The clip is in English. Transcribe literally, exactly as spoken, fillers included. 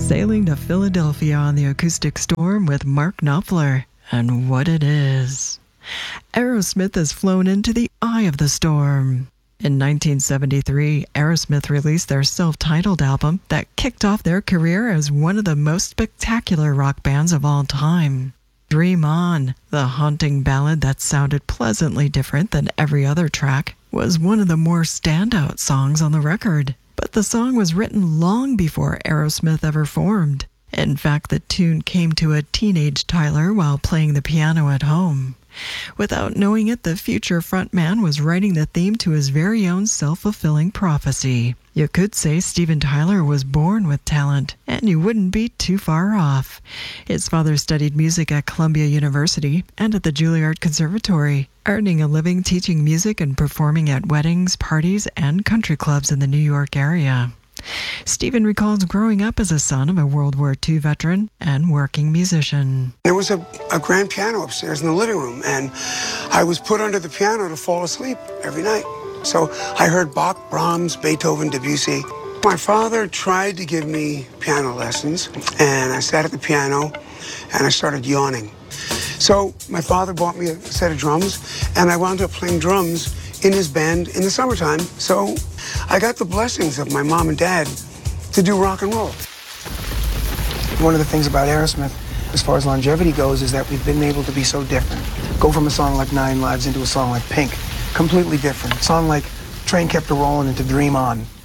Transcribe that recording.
Sailing to Philadelphia on the Acoustic Storm with Mark Knopfler, and what it is. Aerosmith has flown into the eye of the storm. In nineteen seventy-three, Aerosmith released their self-titled album that kicked off their career as one of the most spectacular rock bands of all time. Dream On, the haunting ballad that sounded pleasantly different than every other track, was one of the more standout songs on the record. But the song was written long before Aerosmith ever formed. In fact, the tune came to a teenage Tyler while playing the piano at home. Without knowing it, the future frontman was writing the theme to his very own self-fulfilling prophecy. You could say Steven Tyler was born with talent, and you wouldn't be too far off. His father studied music at Columbia University and at the Juilliard Conservatory, earning a living teaching music and performing at weddings, parties, and country clubs in the New York area. Steven recalls growing up as a son of a World War Two veteran and working musician. There was a, a grand piano upstairs in the living room, and I was put under the piano to fall asleep every night. So I heard Bach, Brahms, Beethoven, Debussy. My father tried to give me piano lessons, and I sat at the piano, and I started yawning. So my father bought me a set of drums, and I wound up playing drums in his band in the summertime. So I got the blessings of my mom and dad to do rock and roll. One of the things about Aerosmith, as far as longevity goes, is that we've been able to be so different. Go from a song like Nine Lives into a song like Pink. Completely different. A song like Train Kept a Rollin' into Dream On.